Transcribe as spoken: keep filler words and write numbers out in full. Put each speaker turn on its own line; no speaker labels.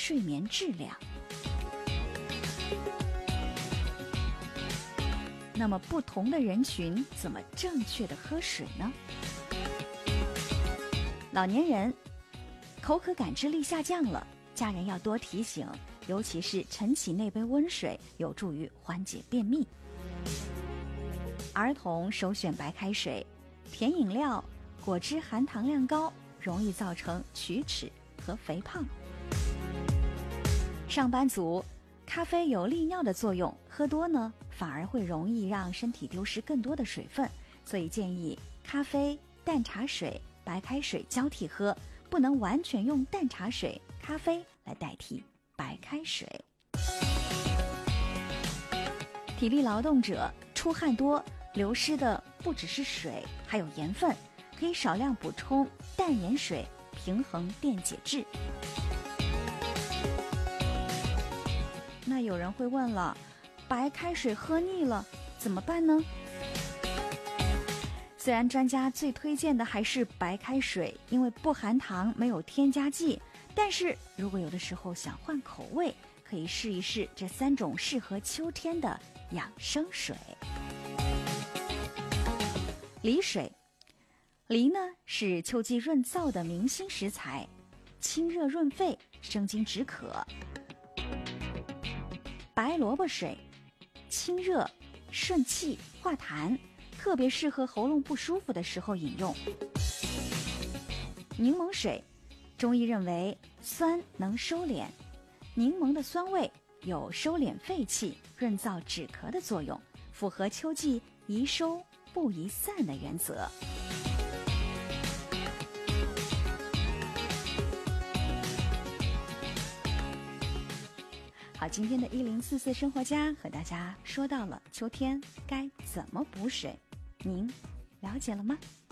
睡眠质量。那么不同的人群怎么正确的喝水呢？老年人口渴感知力下降了，家人要多提醒，尤其是晨起那杯温水有助于缓解便秘。儿童首选白开水，甜饮料、果汁含糖量高，容易造成龋齿和肥胖。上班族咖啡有利尿的作用，喝多呢反而会容易让身体丢失更多的水分，所以建议咖啡、淡茶水、白开水交替喝，不能完全用淡茶水、咖啡来代替白开水。体力劳动者出汗多，流失的不只是水，还有盐分，可以少量补充淡盐水，平衡电解质。那有人会问了，白开水喝腻了怎么办呢？虽然专家最推荐的还是白开水，因为不含糖，没有添加剂，但是如果有的时候想换口味，可以试一试这三种适合秋天的养生水。梨水，梨呢是秋季润燥的明星食材，清热润肺，生津止渴。白萝卜水，清热顺气化痰，特别适合喉咙不舒服的时候饮用。柠檬水，中医认为酸能收敛，柠檬的酸味有收敛肺气、润燥止咳的作用，符合秋季宜收不宜散的原则。好，今天的一零四四生活家和大家说到了秋天该怎么补水，您了解了吗？